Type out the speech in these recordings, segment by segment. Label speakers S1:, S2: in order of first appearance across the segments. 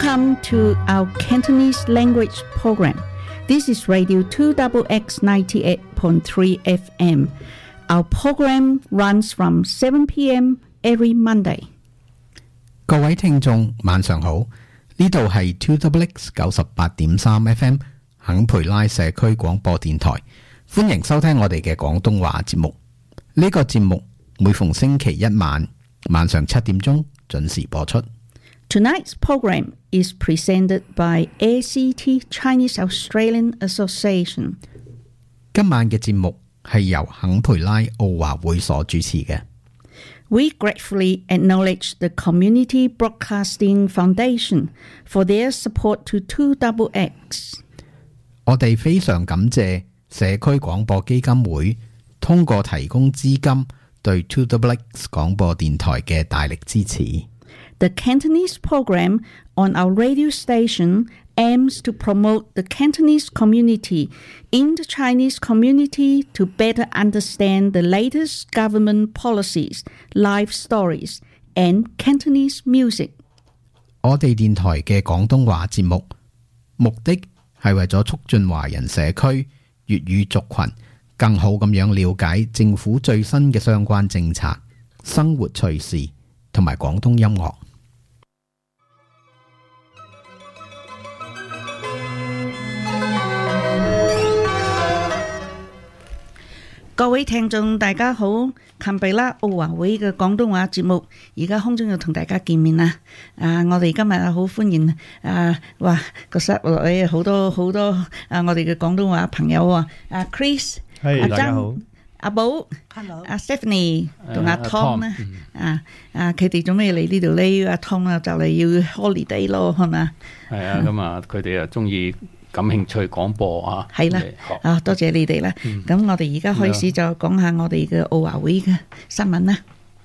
S1: Welcome to our Cantonese language program. This is Radio 2XX 98.3 FM. Our program runs from 7 p.m. every Monday.
S2: 各位聽眾晚上好，呢度係 2XX 98.3 FM 肯培拉社區廣播電台，歡迎收聽我哋嘅廣東話節目。呢個節目每逢星期一晚上7點鐘準時播出。
S1: Tonight's program is presented by ACT Chinese Australian Association.
S2: 今晚嘅節目係由肯培拉奧華會所主持嘅。
S1: We gratefully acknowledge the Community Broadcasting Foundation for their support to 2XX.
S2: 我哋非常感謝社區廣播基金會通過提供資金對 2XX 廣播電台嘅大力支持。
S1: The Cantonese program on our radio station aims to promote the Cantonese community in the Chinese community to better understand the latest government policies, life stories, and Cantonese music.
S2: 我哋電台嘅廣東話節目目的係為咗促進華人社區粵語族群更好咁樣了解政府最新嘅相關政策、生活趣事同埋廣東音樂。
S1: 各位聽眾大家好，堪培拉奧華會嘅廣東話節目而家空中要同大家見面啦。我哋今日好歡迎個室內好多我哋嘅廣東話朋友啊，Chris， 阿曾，阿寶，阿 Stephanie 同阿 Tom 咧，佢哋做咩嚟呢度咧？阿 Tom 啊就嚟要 holiday 咯，係咪？
S3: 係啊，咁啊佢哋啊中意感興趣廣播啊，
S1: 係啦，多謝你哋啦。咁我哋而家開始就講下我哋嘅奧華會嘅新聞啦。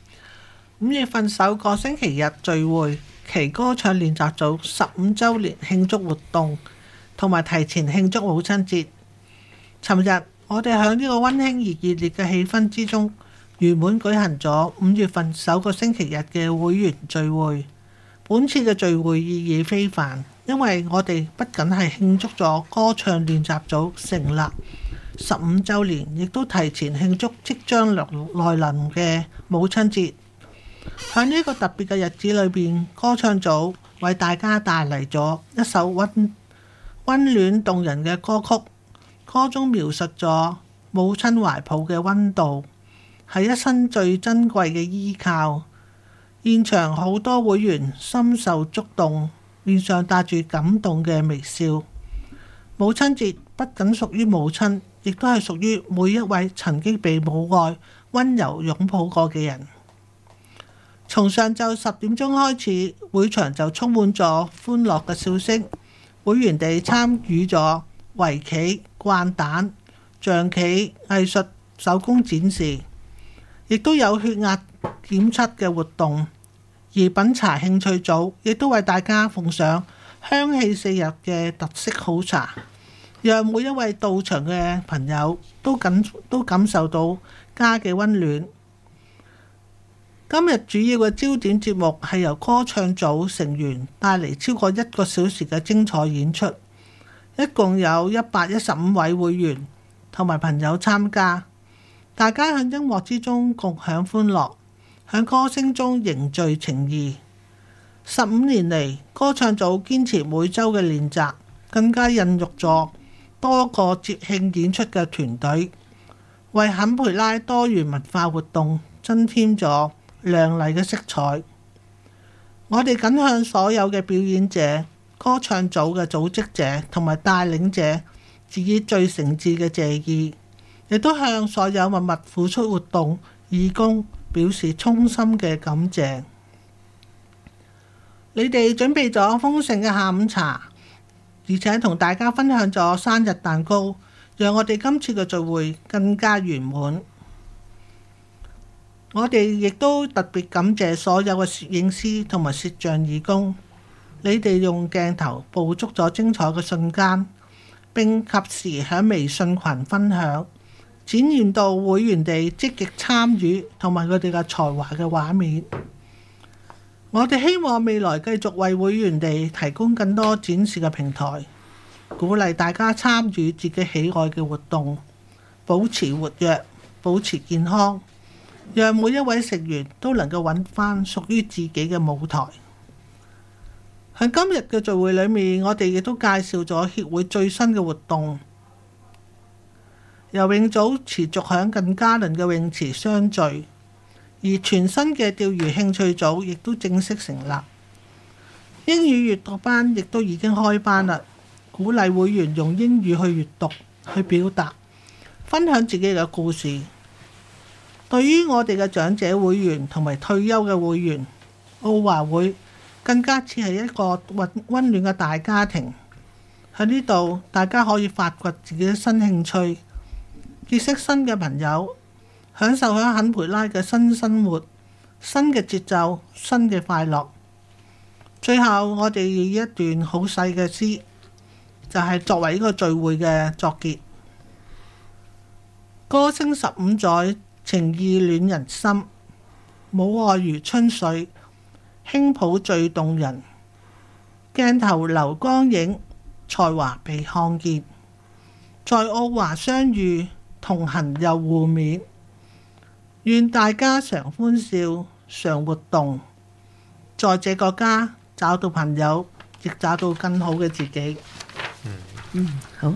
S4: 5月份首個星期日聚會期歌唱練習組15週年慶祝活動，同埋提前慶祝母親節。尋日我哋喺呢個溫馨而熱烈嘅氣氛之中，圓滿舉行咗5月份首個星期日嘅會員聚會。本次嘅聚會意義非凡，因為我哋不僅係慶祝咗歌唱練習組成立15週年，亦都提前慶祝即將來臨嘅母親節。喺呢個特別嘅日子裏邊，歌唱組為大家帶嚟咗一首溫暖動人嘅歌曲，歌中描述咗母親懷抱嘅溫度，係一生最珍貴嘅依靠。現場好多會員深受觸動，面上帶住感動嘅微笑。母親節不僅屬於母親，亦都係屬於每一位曾經被母愛溫柔擁抱過嘅人。從上晝10點鐘開始，會場就充滿咗歡樂嘅笑聲。會員哋參與咗圍棋、掼蛋、象棋、藝術手工展示，亦都有血壓檢測嘅活動。而品茶興趣組亦都為大家奉上香氣四溢嘅特色好茶，讓每一位到場嘅朋友都感受到家嘅溫暖。今日主要嘅焦點節目係由歌唱組成員帶嚟超過1個小時嘅精彩演出，一共有115位會員同埋朋友參加，大家喺音樂之中共享歡樂，喺歌聲中凝聚情誼。15年嚟，歌唱組堅持每周嘅練習，更加孕育咗多個節慶演出嘅團隊，為肯培拉多元文化活動增添咗亮麗嘅色彩。我哋謹向所有嘅表演者、歌唱組嘅組織者同埋帶領者致以最誠摯嘅謝意，亦都向所有默默付出活動義工表示衷心嘅感謝。你哋準備咗豐盛嘅下午茶，而且同大家分享咗生日蛋糕，讓我哋今次嘅聚會更加圓滿。我哋亦都特別感謝所有嘅攝影師同埋攝像義工，你哋用鏡頭捕捉咗精彩嘅瞬間，並及時喺微信群分享，展現到會員哋積極參與同埋佢哋嘅才華嘅畫面。 我哋希望未來繼續為會員哋提供更多展示嘅平台，鼓勵大家參與自己喜愛嘅活動，保持活躍，保持健康，讓每一位成員都能夠揾返屬於自己嘅舞台。喺今日嘅聚會裏面，我哋亦都介紹咗協會最新嘅活動，游泳組持續響近嘉倫嘅泳池相聚，而全新嘅釣魚興趣組亦都正式成立。英語閱讀班亦都已經開班啦，鼓勵會員用英語去閱讀、去表達、分享自己嘅故事。對於我哋嘅長者會員同埋退休嘅會員，奧華會更加似係一個溫暖嘅大家庭。喺呢度，大家可以發掘自己嘅新興趣，結識新嘅朋友，享受喺肯培拉嘅新生活、新嘅節奏、新嘅快樂。最後，我哋以一段好細嘅詩，就係作為呢個聚會嘅作結。歌聲15載，情意暖人心，母愛如春水，輕抱最動人。鏡頭留光影，才華被看見。在奧華相遇，同行又互勉。願大家常歡笑，常活動，在這個家找到朋友，亦找到更好嘅自己。
S1: 好。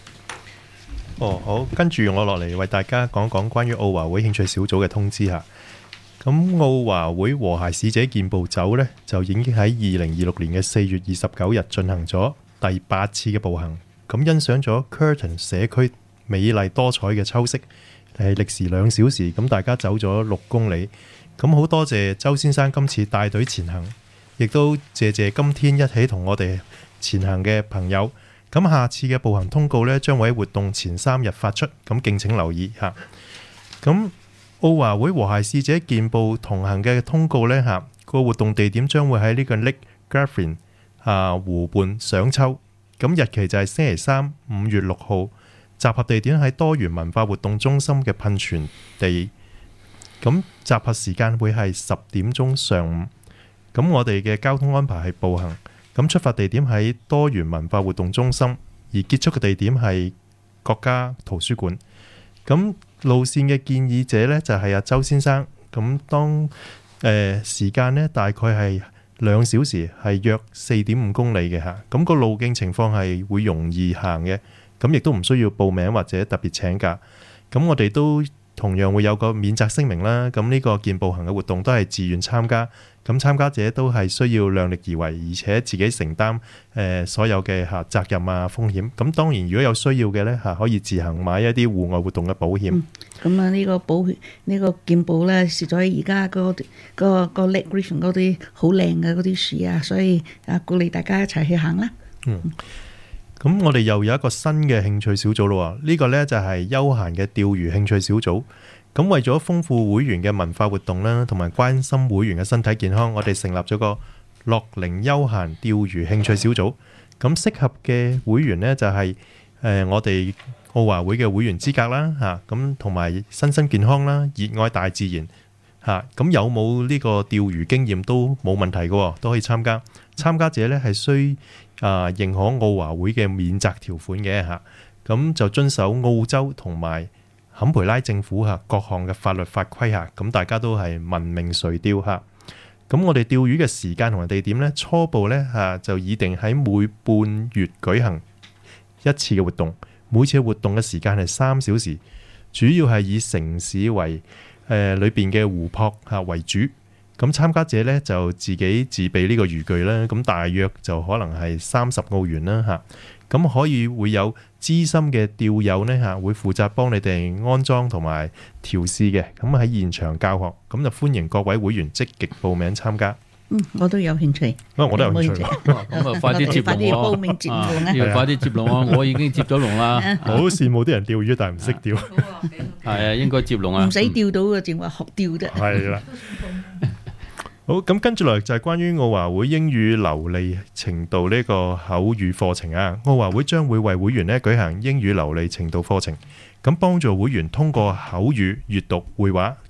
S5: 好，跟住我落嚟為大家講講關於奧華會興趣小組嘅通知下。咁奧華會和諧使者健步走呢，就已經喺2026年嘅4月29日進行咗第8次嘅步行。咁欣賞咗 Curtin 社區美麗多彩嘅秋色，歷時2小時，咁大家走咗6公里。咁好多謝周先生今次帶隊前行，亦都謝謝今天一起同我哋前行嘅朋友。咁下次嘅步行通告呢，將會喺活動前3日發出，咁敬請留意嚇。咁奧華會和諧使者健步同行嘅通告呢，嚇，個活動地點將會喺呢個 Lake Griffin 湖畔賞秋。咁日期就係星期3 5月6號，集合地點喺多元文化活動中心嘅噴泉地。咁集合時間會係10點鐘上午。咁我哋嘅交通安排係步行。咁出發地點喺多元文化活動中心，而結束嘅地點係國家圖書館。咁路線嘅建議者呢，就係阿周先生。咁當時間呢，大概係2小時，係約4.5公里嘅嚇。咁個路徑情況係會容易行嘅，咁亦都唔需要報名或者特別請假。咁我哋都同樣會有個免責聲明啦。咁呢個健步行嘅活動都係自願參加。咁參加者都係需要量力而為，而且自己承擔所有嘅責任啊風險。咁當然如果有需要嘅呢，可以自行買一啲戶外活動嘅保險。
S1: 咁啊呢個保險呢個健步呢，實在而家個 Lake Griffin 嗰啲好靚嘅嗰啲樹啊，所以鼓勵大家一齊去行啦。
S5: 咁我哋又有一個新嘅興趣小組咯。呢個呢，就係休閒嘅釣魚興趣小組。咁為咗豐富會員嘅文化活動啦，同埋關心會員嘅身體健康，我哋成立咗個樂齡休閒釣魚興趣小組。咁適合嘅會員呢，就係我哋奧華會嘅會員資格啦嚇，咁同埋身心健康啦，熱愛大自然嚇。咁有冇呢個釣魚經驗都冇問題嘅，都可以參加。參加者呢係需認可奧華會嘅免責條款嘅嚇，咁就遵守澳洲同埋坎培拉政府各項嘅法律法規下，咁大家都係聞名垂釣嚇。咁我哋釣魚嘅時間同埋地點呢，初步呢就擬定喺每半月舉行一次嘅活動，每次活動嘅時間係3小時，主要係以城市為裏邊嘅湖泊為主。咁參加者呢，就自己自備呢個漁具啦，咁大約就可能係30澳元啦嚇。咁可以會有資深嘅釣友呢嚇，會負責幫你哋安裝同埋調試嘅。咁喺現場教學，咁就歡迎各位會員積極報名參加。
S1: 我都有興趣。
S5: 我都有興趣。
S3: 咁啊，快啲接龍喎！
S1: 報名接龍啊！
S3: 要快啲接龍啊！我已經接咗龍啦。
S5: 好羨慕啲人釣魚，但係唔識釣。
S3: 係啊，應該接龍啊！
S1: 唔使釣到嘅，淨話學釣啫。
S5: 係啦。好，咁跟住嚟就係關於奧華會英語流利程度呢個口語課程啊。奧華會將會為會員呢舉行英語流利程度課程，咁幫助會員通過口語、閱讀、會話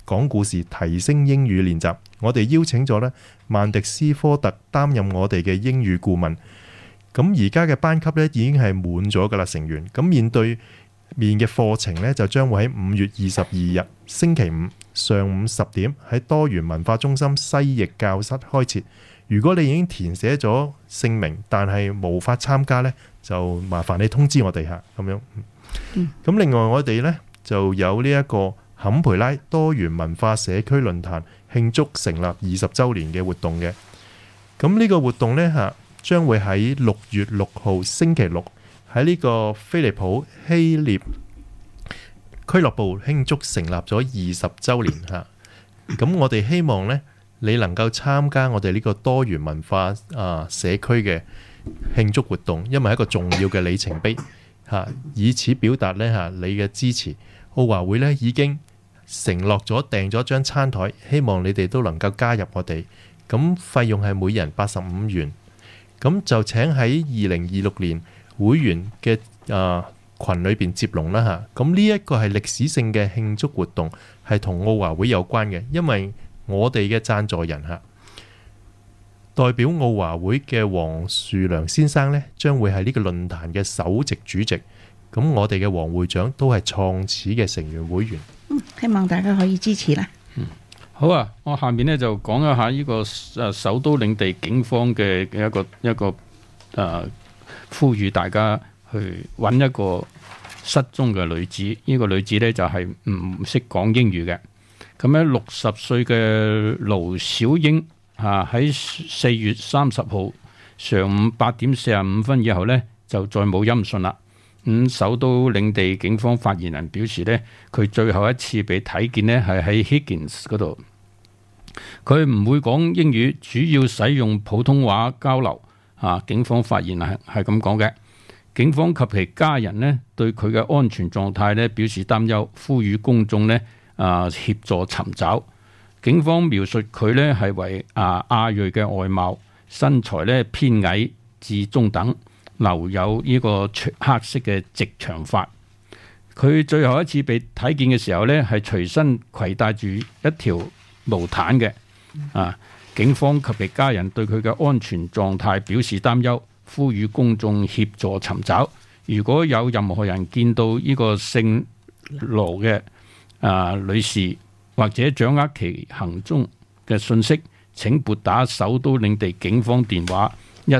S5: 講故事，提升英語練習。我哋邀請咗呢曼迪斯科特擔任我哋嘅英語顧問。咁而家嘅班級呢已經係滿咗噶啦，成員。咁面對面嘅課程呢，就將會喺5月22日星期五上午10點喺多元文化中心西翼教室開設。如果你已經填寫咗姓名，但係無法參加呢，就麻煩你通知我哋下咁樣。咁另外我哋呢就有呢一個坎培拉多元文化社區論壇慶祝成立20週年嘅活動嘅。咁呢個活動呢將會喺6月6號星期六喺呢個菲利普希臘俱樂部慶祝成立咗20週年嚇。咁我哋希望呢，你能夠參加我哋呢個多元文化社區嘅慶祝活動，因為係一個重要嘅里程碑嚇，以此表達呢你嘅支持。奧華會呢已經承諾咗訂咗張餐台，希望你哋都能夠加入我哋。咁費用係每人85元。咁就請喺2026年會員嘅群裏邊接龍啦嚇。咁呢一個係歷史性嘅慶祝活動，係同奧華會有關嘅，因為我哋嘅贊助人代表奧華會嘅黃樹良先生呢，將會係呢個論壇嘅首席主席。咁我哋嘅黃會長都係創始嘅成員會員。
S1: 希望大家可以支持啦。
S3: 好啊，我下面呢就講一下呢個首都領地警方嘅一個呼籲大家去揾一個失蹤嘅女子。呢個女子呢就係唔識講英語嘅。咁咧60歲嘅盧小英喺4月30號上午8點45分以後呢，就再冇音訊啦。首都領地警方發言人表示呢，佢最後一次被睇見呢係喺 Higgins 嗰度。佢唔會講英語，主要使用普通話交流。警方發言人係咁講嘅。警方及其家人呢對佢嘅安全狀態呢表示擔憂，呼籲公眾呢協助尋找。警方描述佢呢係為亞裔嘅外貌，身材呢偏矮至中等，留有呢個黑色嘅直長髮。佢最後一次被睇見嘅時候呢，係隨身攜帶住一條毛毯嘅。警方及其家人對佢嘅安全狀態表示擔憂，呼籲公眾協助尋找。如果有任何人見到呢個姓羅嘅女士，或者掌握其行蹤嘅信息，請撥打首都領地警方電話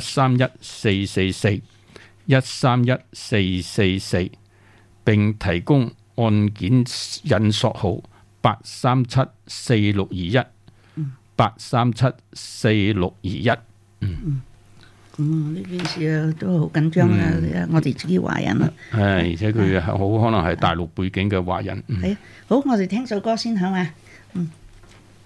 S3: 131-444，131-444，並提供案件引索號8374621。8374621。
S1: 呢件事都好緊張啦，我哋自己華人啦。
S3: 而且佢好可能係大陸背景嘅華人。
S1: 係好，我哋聽首歌先好嘛。